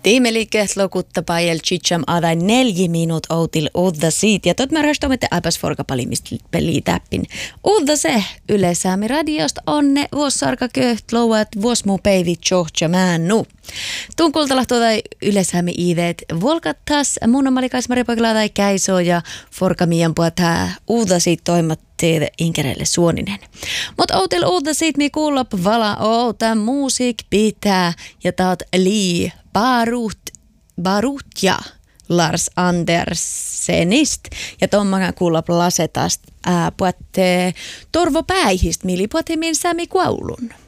Tiimeliikkeet lokutta pajel chicham adai 4 minut outil uudda siitä. Ja tot mä rastomette äpäs forkapalimista peliä täppin. Uudda se Ylesäämi radiosta onne vuossarka köht louat vuos muu peivit johja männu. Tunkultala tuota Ylesäämi iiveet volkattas mun omalikais Maripaikla tai käiso ja forkamian puhutaan uudda siitä toimatteet inkerelle suoninen. Mut outil uudda siitä mi kuullop vala outa musiik pitää ja taat lii Barut ja Lars Andersenist ja tommakan kuullop lasetast puhutte Torvo Päihist, mili puhutte min Sami Kuaulun.